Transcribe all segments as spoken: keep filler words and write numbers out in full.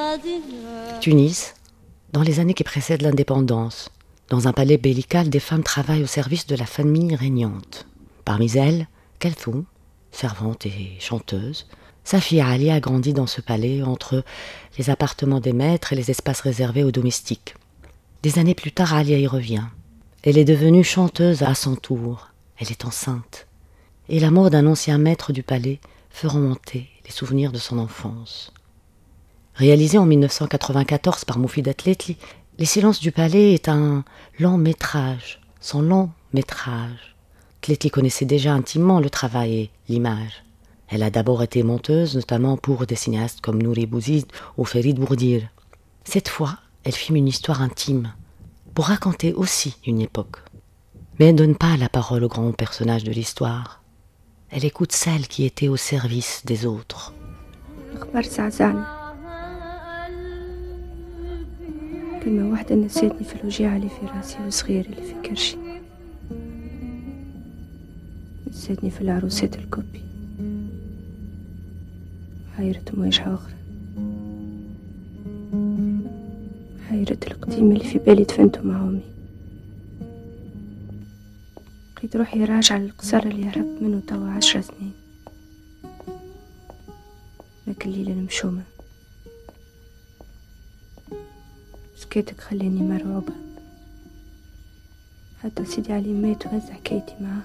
Tunis, dans les années qui précèdent l'indépendance. Dans un palais bellical, des femmes travaillent au service de la famille régnante. Parmi elles, Kalthoum, servante et chanteuse. Sa fille Ali a grandi dans ce palais entre les appartements des maîtres et les espaces réservés aux domestiques. Des années plus tard, Alia y revient. Elle est devenue chanteuse à son tour. Elle est enceinte. Et la mort d'un ancien maître du palais fait remonter les souvenirs de son enfance. Réalisé en mille neuf cent quatre-vingt-quatorze par Moufid Tletli, Les silences du palais est un long métrage, son long métrage. Tletli connaissait déjà intimement le travail et l'image. Elle a d'abord été monteuse, notamment pour des cinéastes comme Nouri Bouzid ou Ferid Bourdir. Cette fois, elle filme une histoire intime, pour raconter aussi une époque. Mais elle ne donne pas la parole aux grands personnages de l'histoire. Elle écoute celles qui étaient au service des autres. كلمة واحدة نسيتني في الوجيعة اللي في راسي وصغير اللي في كرشي. نسيتني في العروسات الكوبي. حيرت مواجهة أخرى. حيرت القديم اللي في بالي دفنته مع أمي. لقيت روحي راجعة للقصر اللي هربت منه توا عشر سنين. ذاك الليل المشومة. سكيتك خليني مرعوبة. حتى سيدي علي مات وهز حكايتي معاه.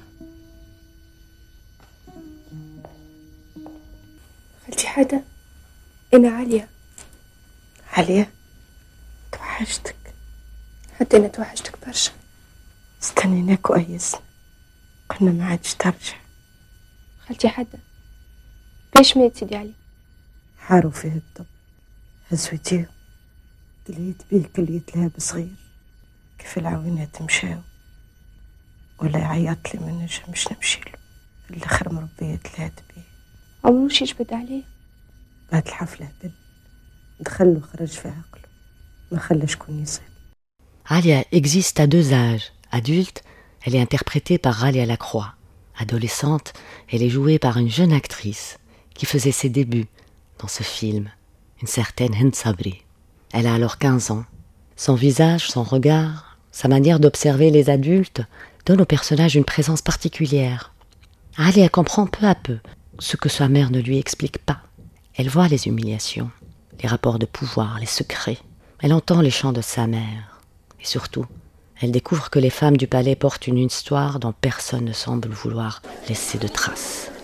خالتي حدا؟ أنا عليا. عليا؟ توحشتك. حتى أنا توحشتك برشا. استنيناك وأيسنا. قلنا ما عادش ترجع. خالتي حدا؟ ليش مات سيدي علي؟ حاروا فيه الضب. هزوتيه. تلهيت بيه كل يتلهب صغير. كيف العوينات مشاو. ولا يعيط لي ما نجمش نمشيلو. الاخر مربية تلهات بيه. عمروش يجبد عليه؟ بعد الحفلة بل. دخل وخرج في عقله. ما خلى شكون يصيب. Alia existe à deux âges. Adulte, elle est interprétée par Ralia Lacroix. Adolescente, elle est jouée par une jeune actrice qui faisait ses débuts dans ce film, une certaine Hind Sabri. Elle a alors quinze ans. Son visage, son regard, sa manière d'observer les adultes donnent au personnage une présence particulière. Alia comprend peu à peu ce que sa mère ne lui explique pas. Elle voit les humiliations, les rapports de pouvoir, les secrets. Elle entend les chants de sa mère. Et surtout, elle découvre que les femmes du palais portent une histoire dont personne ne semble vouloir laisser de traces.